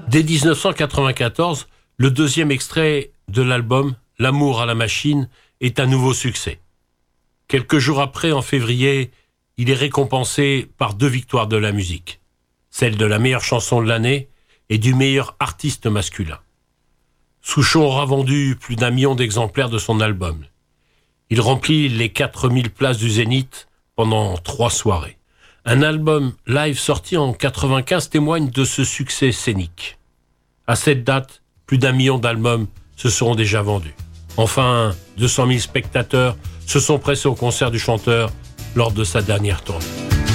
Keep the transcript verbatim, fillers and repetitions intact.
Dès dix-neuf cent quatre-vingt-quatorze, le deuxième extrait de l'album « L'amour à la machine » est un nouveau succès. Quelques jours après, en février, il est récompensé par deux victoires de la musique, celle de la meilleure chanson de l'année et du meilleur artiste masculin. Souchon aura vendu plus d'un million d'exemplaires de son album. Il remplit les quatre mille places du Zénith pendant trois soirées. Un album live sorti en quatre-vingt-quinze témoigne de ce succès scénique. À cette date, plus d'un million d'albums se seront déjà vendus. Enfin, deux cent mille spectateurs se sont pressés au concert du chanteur lors de sa dernière tournée.